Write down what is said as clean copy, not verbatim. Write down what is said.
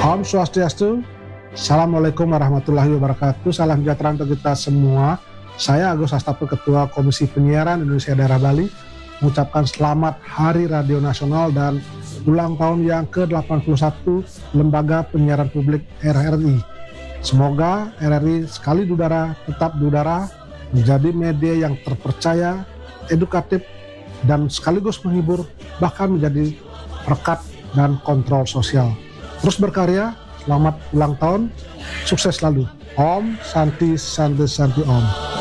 Om Swastiastu, Assalamualaikum warahmatullahi wabarakatuh. Salam sejahtera untuk kita semua. Saya Agus Hastape, Ketua Komisi Penyiaran Indonesia Daerah Bali, mengucapkan selamat Hari Radio Nasional dan ulang tahun yang ke-81 Lembaga Penyiaran Publik RRI. Semoga RRI sekali di udara, tetap di udara, menjadi media yang terpercaya, edukatif, dan sekaligus menghibur, bahkan menjadi perekat dan kontrol sosial. Terus berkarya, selamat ulang tahun, sukses selalu. Om Santi Santi Santi Om.